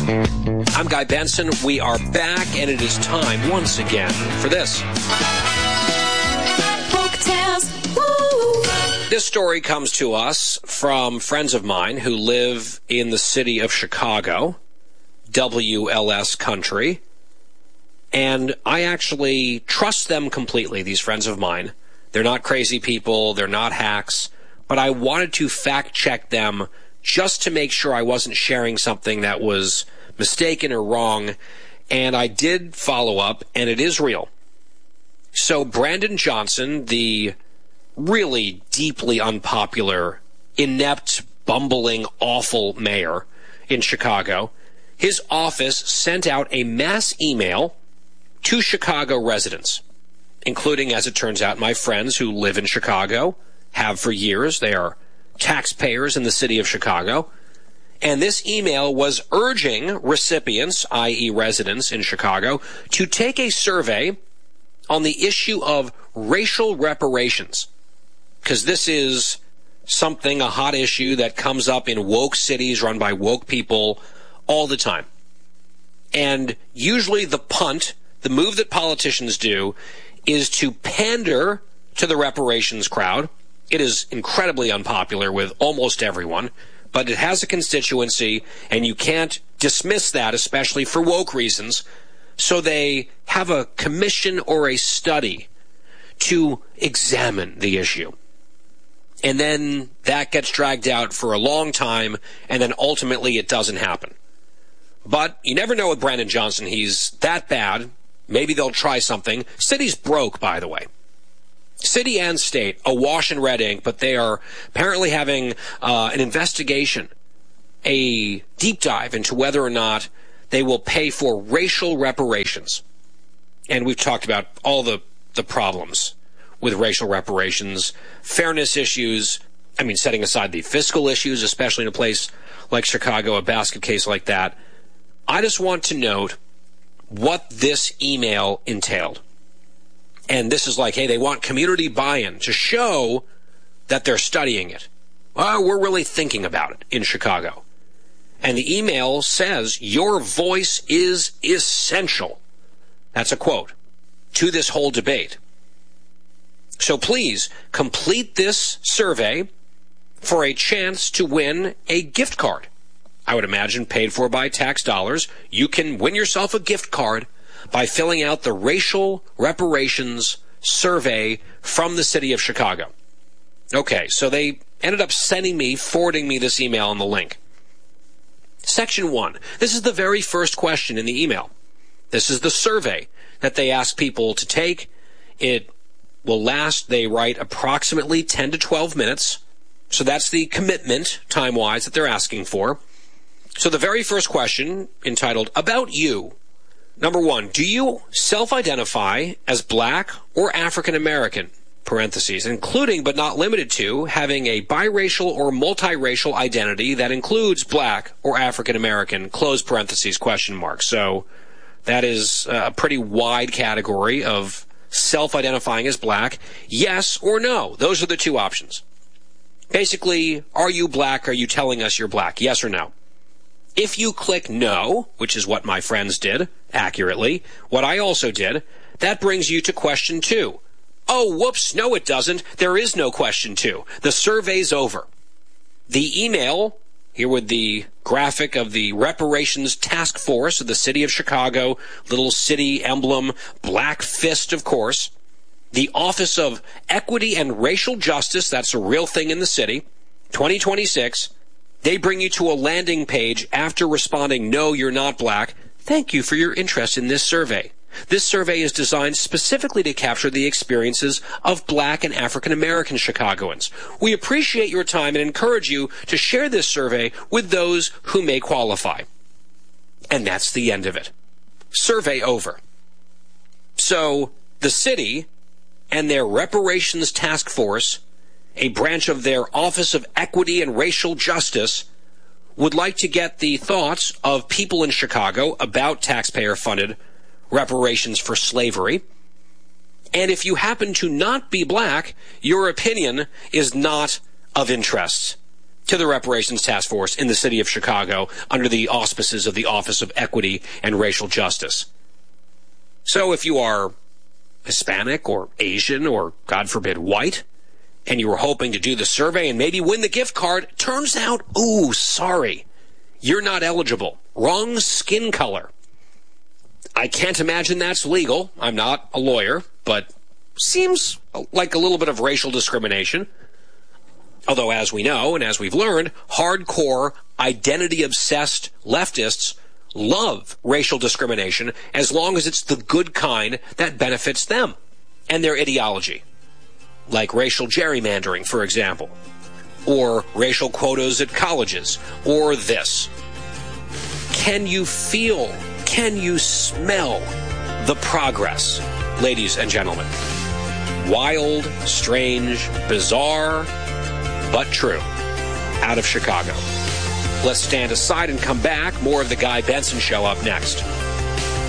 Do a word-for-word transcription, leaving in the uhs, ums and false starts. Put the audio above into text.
I'm Guy Benson. We are back, and it is time once again for this. This story comes to us from friends of mine who live in the city of Chicago, W L S country, and I actually trust them completely, these friends of mine. They're not crazy people, they're not hacks, but I wanted to fact-check them just to make sure I wasn't sharing something that was mistaken or wrong, and I did follow up, and it is real. So Brandon Johnson, the really deeply unpopular, inept, bumbling, awful mayor in Chicago, his office sent out a mass email to Chicago residents, including, as it turns out, my friends who live in Chicago, have for years. They are taxpayers in the city of Chicago. And this email was urging recipients, that is residents in Chicago, to take a survey on the issue of racial reparations. Because this is something, a hot issue that comes up in woke cities run by woke people all the time. And usually the punt, the move that politicians do, is to pander to the reparations crowd. It is incredibly unpopular with almost everyone, but it has a constituency, and you can't dismiss that, especially for woke reasons. So they have a commission or a study to examine the issue. And then that gets dragged out for a long time, and then ultimately it doesn't happen. But you never know with Brandon Johnson. He's that bad. Maybe they'll try something. City's broke, by the way. City and state, awash in red ink, but they are apparently having uh, an investigation, a deep dive into whether or not they will pay for racial reparations. And we've talked about all the, the problems with racial reparations, fairness issues, I mean, setting aside the fiscal issues, especially in a place like Chicago, a basket case like that. I just want to note what this email entailed. And this is like, hey, they want community buy-in to show that they're studying it. Well, we're really thinking about it in Chicago. And the email says, your voice is essential. That's a quote to this whole debate. So please complete this survey for a chance to win a gift card. I would imagine paid for by tax dollars. You can win yourself a gift card by filling out the racial reparations survey from the city of Chicago. Okay, so they ended up sending me, forwarding me this email and the link. Section one. This is the very first question in the email. This is the survey that they ask people to take. It will last, they write, approximately ten to twelve minutes. So that's the commitment, time-wise, that they're asking for. So the very first question, entitled, About You. Number one, do you self-identify as black or African American? Parentheses, including but not limited to having a biracial or multiracial identity that includes black or African American, close parentheses, question mark. So that is a pretty wide category of self-identifying as black. Yes or no. Those are the two options. Basically, are you black? Are you telling us you're black? Yes or no? If you click no, which is what my friends did accurately, what I also did, that brings you to question two. Oh, whoops, no it doesn't. There is no question two. The survey's over. The email, here with the graphic of the Reparations Task Force of the city of Chicago, little city emblem, black fist, of course. The Office of Equity and Racial Justice, that's a real thing in the city, twenty twenty-six. They bring you to a landing page after responding, no, you're not black. Thank you for your interest in this survey. This survey is designed specifically to capture the experiences of black and African American Chicagoans. We appreciate your time and encourage you to share this survey with those who may qualify. And that's the end of it. Survey over. So the city and their Reparations Task Force, a branch of their Office of Equity and Racial Justice, would like to get the thoughts of people in Chicago about taxpayer-funded reparations for slavery. And if you happen to not be black, your opinion is not of interest. to the Reparations Task Force in the city of Chicago under the auspices of the Office of Equity and Racial Justice. So if you are Hispanic or Asian or, God forbid, white, and you were hoping to do the survey and maybe win the gift card, turns out, ooh, sorry, you're not eligible. Wrong skin color. I can't imagine that's legal. I'm not a lawyer, but seems like a little bit of racial discrimination. Although, as we know and as we've learned, hardcore, identity-obsessed leftists love racial discrimination as long as it's the good kind that benefits them and their ideology. Like racial gerrymandering, for example, or racial quotas at colleges, or this. Can you feel, can you smell the progress, ladies and gentlemen? Wild, strange, bizarre, but true, out of Chicago. Let's stand aside and come back. More of the Guy Benson Show up next.